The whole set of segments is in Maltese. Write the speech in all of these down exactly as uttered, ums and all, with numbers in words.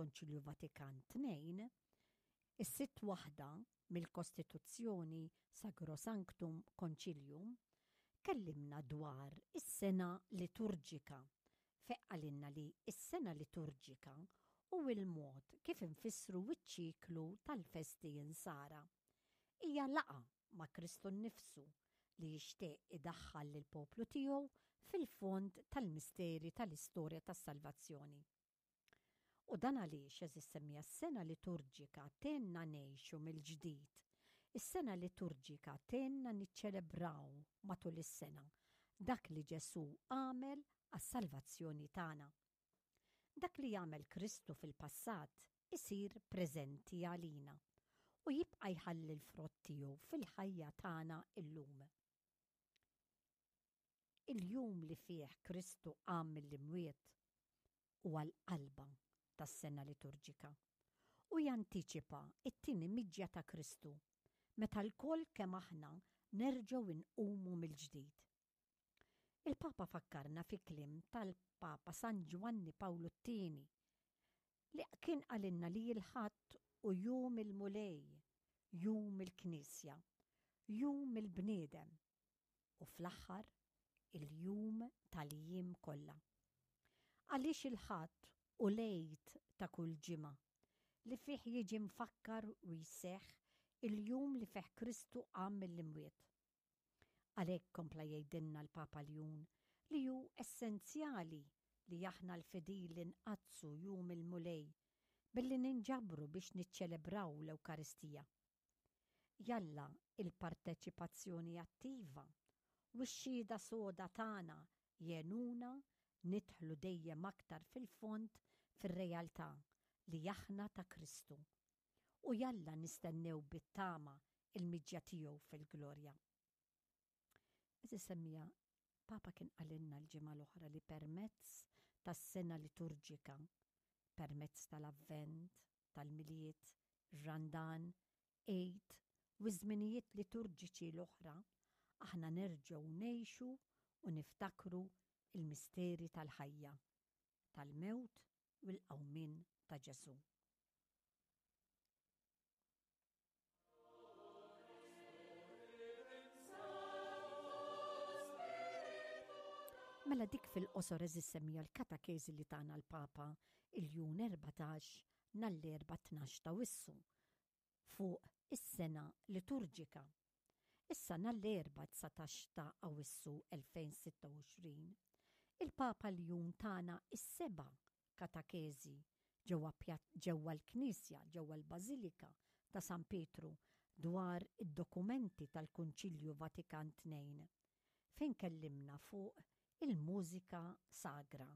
tal-Konċilju Vatikan tnejn, is-sitt waħda mill-Kostituzzjoni Sacrosanctum Concilium kellimna dwar is-sena liturġika. Feqqalinna li is-sena liturġika u il-mod kif infissru iċ-ċiklu tal-festi jinsara. Hija laqa ma' Kristu nnifsu li jixtieq idaħħal lill-poplu tiegħu fil-fond tal-misteri tal-istorja tas-salvazzjoni. U dan għaliex eżis semmija s-sena liturġika tenna ngħixu mill-ġdid. Is-sena liturġika tenna niċċelebraw matul is-sena dak li Ġesu għamel għas-salvazzjoni tagħna. Dak li jagħmel Kristu fil-passat isir preżenti għalina u jibqa' jħalli l-frott tiegħu fil-ħajja tagħna illum. Il-jum li fih Kristu qam mill-imwiet huwa l-qalba tas-sena liturġika u jantiċipa it-tieni miġja ta' Kristu meta l-koll kemm aħna nerġgħu inqumu mill-ġdid. Il-Papa fakkarna fi kliem tal-Papa San Giovanni Pawlu t-tieni li kien għalinna li jilħadd u jum il-mulej, jum il-Knisja, jum il-bniedem u fl-aħħar il-jum tal-jiem kollha. Għaliex il-ħadd u lejt ta' kull ġimgħa li fih jiġi mfakkar u jseħħ il-jum li fih Kristu qam mill-imwiet. Għalhekk kompla jgħidilna l-Papa Ljun li hu essenzjali li aħna l-fedili nqazzu jum il-mulej billi ninġabru biex niċċelebraw l-Ewkaristija. Jalla il-parteċipazzjoni attiva u x-xhieda soda tagħna jenuna nidħlu dejjem aktar fil-fond fir-realtà li aħna ta' Kristu u jalla nistennew bit-tama il-miġja tiegħu fil-glorja. Eżis semmija, Papa kien għalinna l-ġimgħa l-oħra li permezz tas-sena liturġika, permezz tal-avvent, tal-miliet, Randan, Eid u żminijiet liturġiċi l-oħra, aħna nerġgħu ngħixu u niftakru il-misteri tal-ħajja, tal-mewt u l-qawmin ta' Ġesu. Mela dik fil-qosor eżis semmija l-katakezi li tagħna l-Papa il-jum erbatax nall-erba' tnax ta' wissu fuq is-sena liturġika. Issa nall-erba' tsatax ta' Awwissu elfejn sitta u għoxrin il-Papa l-jum tagħna is-seba' katakezi ġewwa l-Knisja ġewwa l-Bażilika ta' San Petru dwar id-dokumenti tal-Kunċilju Vatikan tnejn fejn kellimna fuq il-mużika sagra.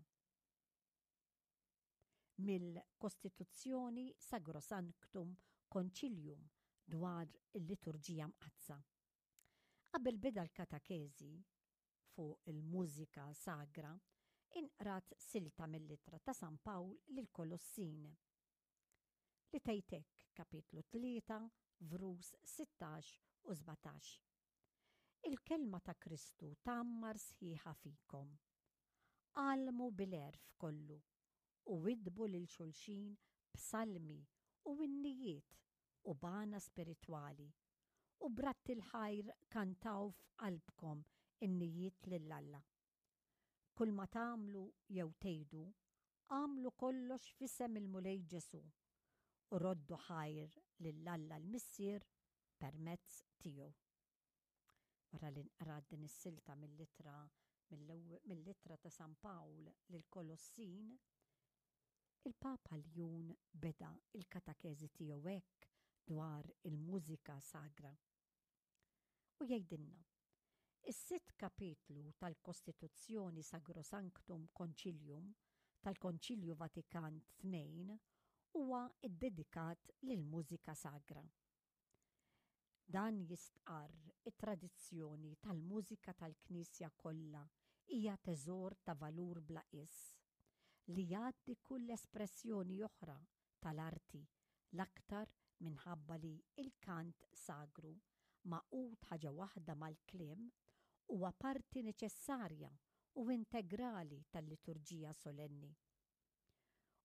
Mill-Kostituzzjoni Sacrosanctum Concilium dwar il-liturġija mqazza. Qabel beda l-katakezi fuq il-mużika sagra, inqrat silta mill-Littra ta' San Pawl lil-Kolossin. Li tgħidlek kapitlu tlieta, vrus sittax u sbatax. Il-kelma ta' Kristu tammar sħiħa fikom. Għalmu bil-erf kollu u widbu lil xulxin b'salmi u winnijiet u bana spiritwali u bratt il-ħajr kantaw f'qalbkom innijiet lill-Alla. Kull ma tagħmlu jew tgħidu, għamlu kollox f'isem il-mulej Ġesu u roddu ħajr lill-Alla l-Missier permezz tiegħu. Wara li nqra din is-silta mill-Littra mill-Littra ta' San Pawl lil-Kolossin, il-Papa Ljun beda il-katakezi tiegħu hekk dwar il-mużika sagra. U jgħidilna, is-sitt kapitlu tal-Kostituzzjoni Sacrosanctum Concilium tal-Konċilju Vatikan tnejn huwa iddedikat lill-mużika sagra. Dan jistqar it-tradizzjoni tal-mużika tal-Knisja kollha hija teżor ta' valur bla qiss li jgħaddi kull espressjoni oħra tal-arti l-aktar minħabba li il-kant sagru maqut ħaġa waħda mal-kliem huwa parti neċessarja u integrali tal-liturġija solenni.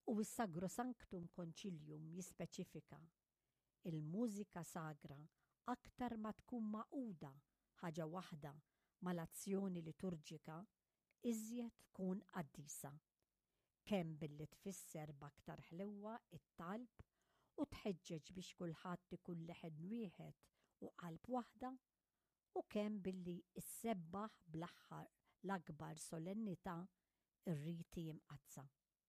U s-Sacrosanctum Concilium jispeċifika il-mużika sagra aktar ma tkun maquda ħaġa waħda mal-azzjoni liturġika iżjed tkun qaddisa, kemm billi tfisser b'aktar ħlewwa it-talb u tħeġġeġ biex kulħadd ikun leħen wieħed u qalb waħda, u kemm billi issebbaħ bl-aħħar l-akbar solennità ir-riti imqazza.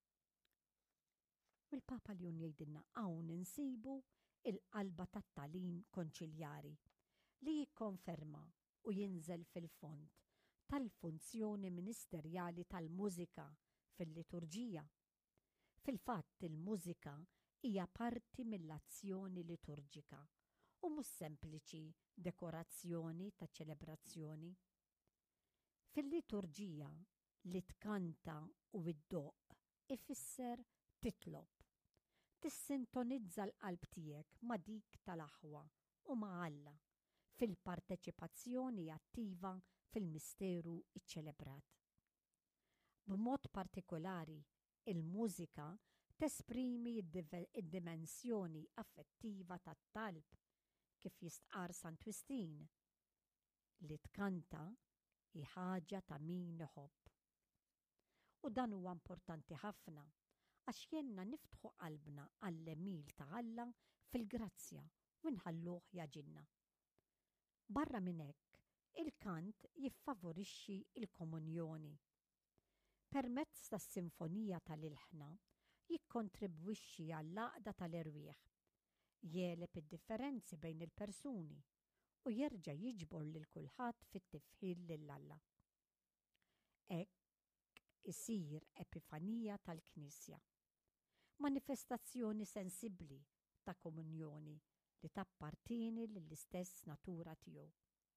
U l-Papa Leon jgħidilna hawn insibu il-qalba tat-tagħlim konċiljari li jikkonferma u jinżel fil-fond tal-funzjoni ministerjali tal-mużika fil-liturġija. Fil-fatt il-mużika hija parti mill-azzjoni liturġika u mhux sempliċi dekorazzjoni ta' ċelebrazzjoni. Fil-liturġija li tkanta u iddoq ifisser titlob, tissintonizza l-qalb tiegħek ma' dik tal-aħwa u ma' Alla fil-parteċipazzjoni attiva fil-misteru iċċelebrat. B'mod partikolari, il-mużika tesprimi id-dimensjoni affettiva tat-talb kif jistqar Sant Wistin li tkanta hi ħaġa ta' min iħobb. U dan huwa importanti ħafna għax jenna niftħu qalbna għall-emil ta' Alla fil-grazzja u nħalluh jaġinna. Barra minn hekk, il-kant jiffavorixxi il-komunjoni. Permezz tas-sinfonija tal-ilħna jikkontribwixxi għall-għaqda tal-irwieħ, jeleb id-differenzi bejn il-persuni u jerġa' jiġbor lil kulħadd fit-tifħil lil Alla. Hekk isir epifanija tal-Knisja, manifestazzjoni sensibbli ta' komunjoni li tappartieni lill-istess natura tiegħu.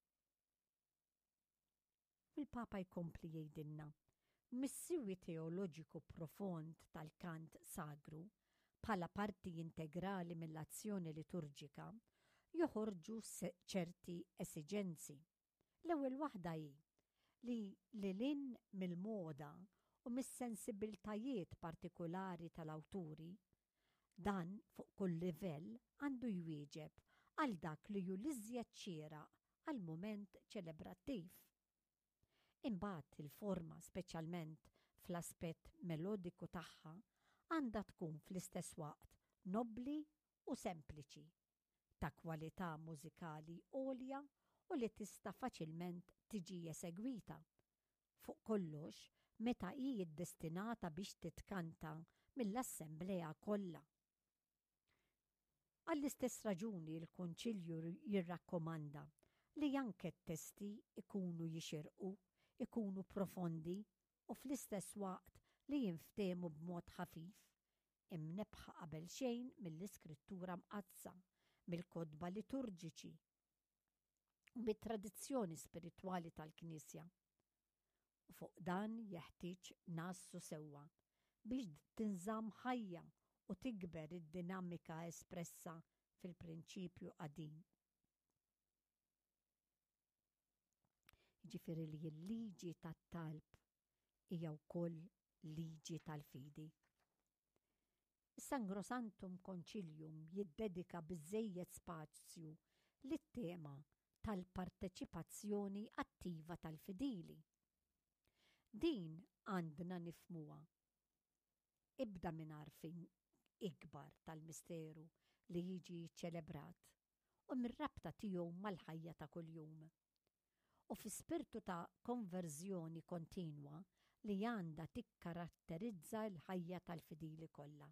Il-Papa jkompli jgħidilna mis-siwi teoloġiku profond tal-kant sagru bħala parti integrali mill-azzjoni liturġika joħorġu ċerti esiġenzi. L-ewwel waħda hi li lilin mill-moda u mis-sensibiltajiet partikolari tal-awturi, dan fuq kull livell għandu jwieġeb għal dak li hu l-iżjed xieraq għal mument ċelebrattiv. Imbagħad il-forma, speċjalment fl-aspett melodiku tagħha, għandha tkun fl-istess waqt nobbli u sempliċi, ta' kwalità mużikali għolja u li tista' faċilment tiġi esegwita. Fuq kollox, meta hi ddestinata biex titkanta mill-assemblea kollha. Għall-istess raġuni l-Kunċilju jirrakkomanda li anke t-testi ikunu jixirqu, ikunu profondi u fl-istess waqt li jinftehmu b'mod ħafif, imnebħa qabel xejn mill-iskrittura mqazza, mill-kodba liturġiċi u mit-tradizzjoni spiritwali tal-Knisja. U fuq dan jeħtieġ nassu sewwa biex tinżamm ħajja u tikber id-dinamika espressa fil-prinċipju qadim. Ġifieri li l-liġi tat-talb hija wkoll liġi tal-fidi. Is-Sacrosanctum Concilium jiddedika biżżejjed spazju lit-tema tal-parteċipazzjoni attiva tal-fidili. Din għandna nifhmuha. Ibda minn għarfien ikbar tal-misteru li jiġi ċelebrat u mir-rabta tiegħu mal-ħajja ta' kuljum. U fi spirtu ta' konverżjoni kontinwa li għandha tikkaratterizza l-ħajja tal-fidili kollha.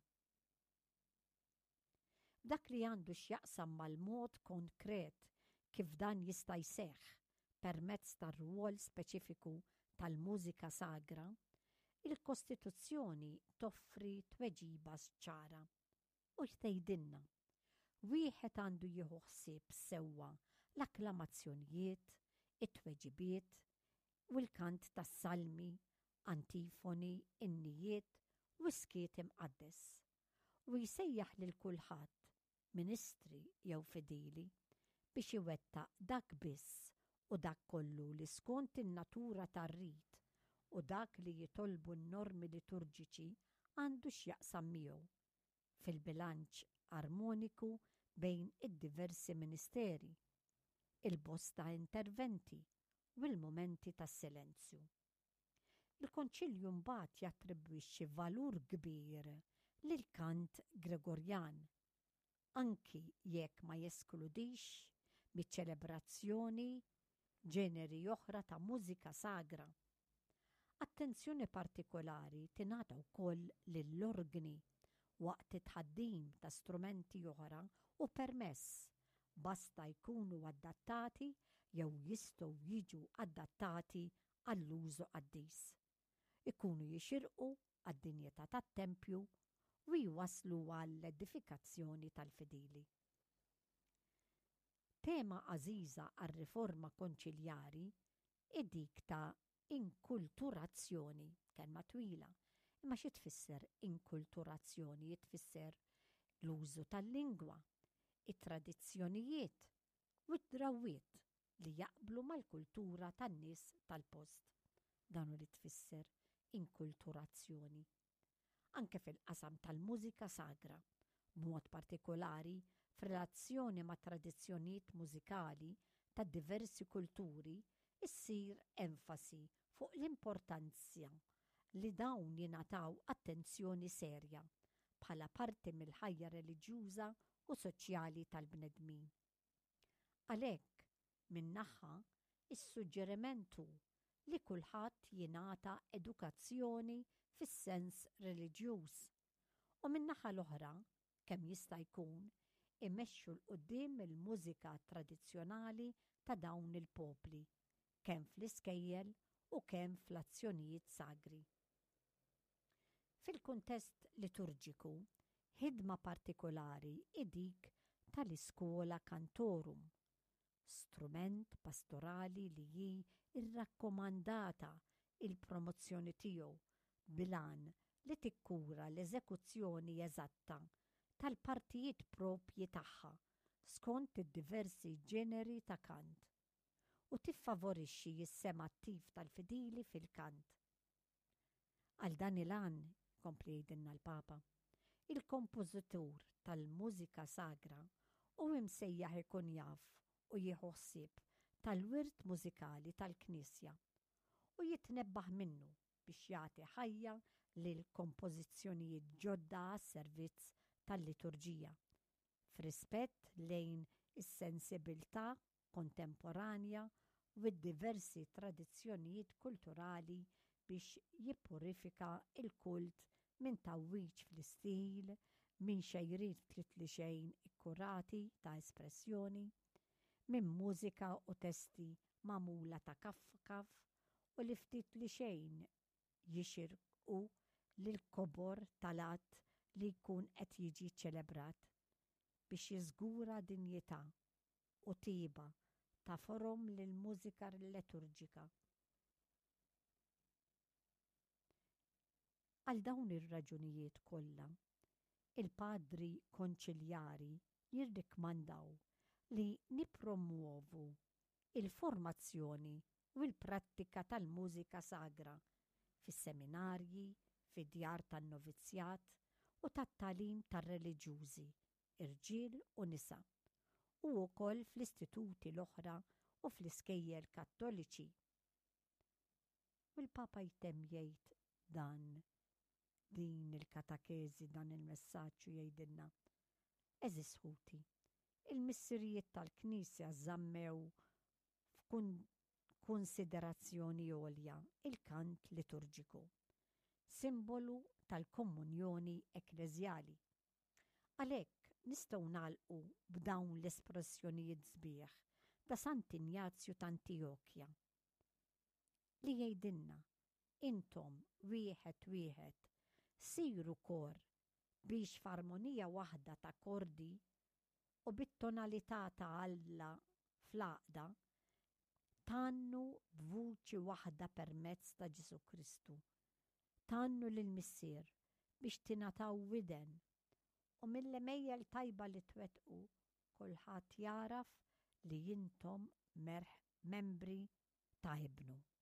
Dak li għandu x'jaqsam mal-mod konkret kif dan jista' jseħħ permezz tar-rwol speċifiku tal-mużika sagra, il-Kostituzzjoni toffri tweġiba ċara u jtgħidilna wieħed għandu jieħu ħsieb sewwa l-akklamazzjonijiet, it-tweġibiet u l-kant tas-salmi, antifoni, innijiet u skiet imqaddes u jsejjaħ lil kulħadd, ministri jew fidili, biex iwettaq dak biss u dak kollu li skont in-natura tar-rit u dak li jitolbu n-normi liturġiċi għandu x'jaqsam miegħu fil-bilanċ armoniku bejn id-diversi ministeri, il-bosta interventi u l-momenti tas-silenzju. Il-Konċilju mbagħad jattribwixxi valur kbir lill-kant Gregorjan, anki jekk ma jeskludix miċ-ċelebrazzjoni ġeneri oħra ta' mużika sagra. Attenzjoni partikolari tingħata wkoll lill-organi waqt it-tħaddim ta' strumenti oħra u permess basta jkunu adattati jew jistgħu jiġu adattati għall-użu qaddis. Ikunu jixirqu għad-dinjità tat-tempju u jwasslu għall-edifikazzjoni tal-fedili. Tema għażiża għar-riforma konċiljari hi dik ta' inkulturazzjoni, kelma twila, imma xi tfisser inkulturazzjoni? Jitfisser l-użu tal-lingwa, it-tradizzjonijiet u d-drawwiet li jaqblu mal-kultura tan-nies tal-post. Dan hu li tfisser inkulturazzjoni. Anke fil-qasam tal-mużika sagra, b'mod partikolari f'relazzjoni ma' tradizzjonijiet mużikali ta' diversi kulturi, issir enfasi fuq l-importanza li dawn jingħataw attenzjoni serja bħala parti mill-ħajja reliġjuża u soċjali tal-bnedmin. Għalhekk, min-naħa, is-suġġeriment hu li kulħadd jingħata edukazzjoni fis-sens reliġjuż u min-naħa l-oħra, kemm jista' jkun, imexxu l quddiem il-mużika tradizzjonali ta' dawn il-popli, kemm fl-iskejjel u kemm fl-azzjonijiet sagri. Fil-kuntest liturġiku, ħidma partikolari hi dik tal-iskola cantorum, strument pastorali li hi rrakkomandata il-promozzjoni tiegħu bilan li tikkura l-eżekuzzjoni eżatta tal-partijiet proprji tagħha skont id-diversi ġeneri ta' kant u tiffavorixxi s-sema attiv tal-fedili fil-kant. Għal dan il-għan, kompli jgħidilna l-Papa, il-kompożitur tal-mużika sagra u imsejjaħ ikun jaf u jieħu ħsieb tal-wirt mużikali tal-Knisja u jitnebbaħ minnu biex jagħti ħajja lil kompożizzjonijiet ġodda għas-servizz tal-liturġija, f'rispett lejn is-sensibilità kontemporanja u d-diversi tradizzjonijiet kulturali biex jippurifika il-kult minn tawwiġ fl-istil, minn xejriet tliet li xejn ikkurati ta' espressjoni, minn mużika u testi magħmula ta' kaf kaf u li ftit li xejn jixirqu lill-kobor tal-att li jkun qed jiġi ċċelebrat biex jiżgura dinjità u tieba ta' forom lill-mużika liturġika. Għal dawn ir-raġunijiet kollha, il-padri konċiljari jirrikmandaw li nippromuovu il-formazzjoni u l-prattika tal-mużika sagra fis-seminarji, fid-djar tan-novizzjat u tat-tagħlim tar-reliġjużi, irġiel u nisa, u wkoll fl-istituti l-oħra u fl-iskejjel Kattoliċi. U l-Papa jtemm jgħid dan din il-katakezi, dan il-messaġġ jgħidilna. Eżis ħuti, il-missirijiet tal-Knisja żammew f'kunsiderazzjoni għolja il-kant liturġiku, simbolu tal-komunjoni ekleżjali. Għalhekk nistgħu nagħlqu b'dawn l-espressjonijiet sbieħ ta' Sant Ignazju ta' Antiokkja li jgħidilna intom wieħed wieħed siru kor biex f'armonija waħda ta' kordi u bit-tonalità ta' Alla fl-għaqda tannu b'vuċi waħda permezz ta' Ġesu Kristu. Tannu lill-Missier biex tingħataw widen u mill-emejjel tajba li twettqu kulħadd jaraf li intom merħ membri ta' Ibnu.